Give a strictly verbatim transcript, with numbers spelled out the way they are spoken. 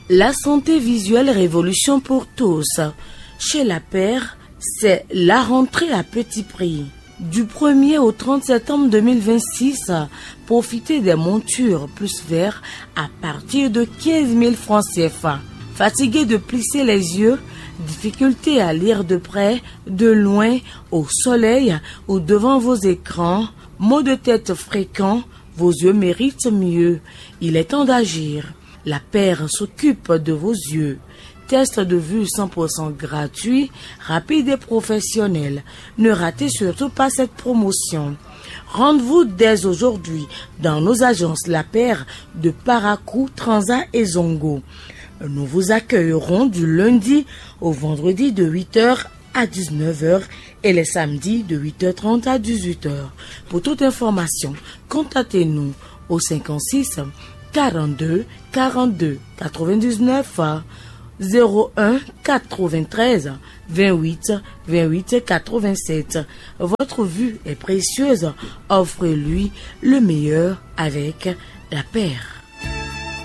La santé visuelle, révolution pour tous. Chez La Paire, c'est la rentrée à petit prix. Du premier au trente septembre deux mille vingt-six, profitez des montures plus verts à partir de quinze mille francs C F A. Fatigué de plisser les yeux, difficulté à lire de près, de loin, au soleil ou devant vos écrans, maux de tête fréquents, vos yeux méritent mieux. Il est temps d'agir. La Paire s'occupe de vos yeux. Test de vue cent pour cent gratuit, rapide et professionnel. Ne ratez surtout pas cette promotion. Rendez-vous dès aujourd'hui dans nos agences La Paire de Parakou, Transat et Zongo. Nous vous accueillerons du lundi au vendredi de huit heures à dix-neuf heures et les samedis de huit heures trente à dix-huit heures. Pour toute information, contactez-nous au cinquante-six quarante-deux quarante-deux quatre-vingt-dix-neuf zéro un quatre-vingt-treize vingt-huit vingt-huit quatre-vingt-sept. Votre vue est précieuse, offrez-lui le meilleur avec La Paire.